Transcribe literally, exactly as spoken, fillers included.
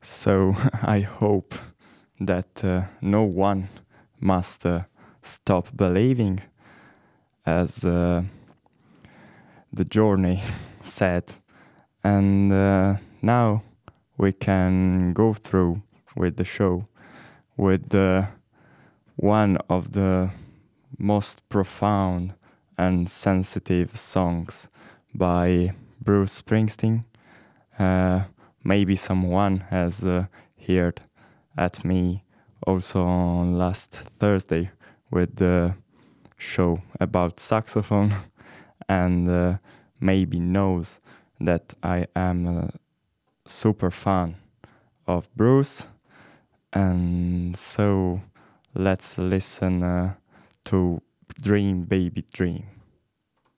So I hope that uh, no one must uh, stop believing, as uh, the journey said. And uh, now we can go through with the show with uh, one of the most profound and sensitive songs by Bruce Springsteen. Uh, maybe someone has uh, heard at me also on last Thursday with the show about saxophone and uh, maybe knows that I am a super fan of Bruce. And so let's listen uh, to Dream Baby Dream.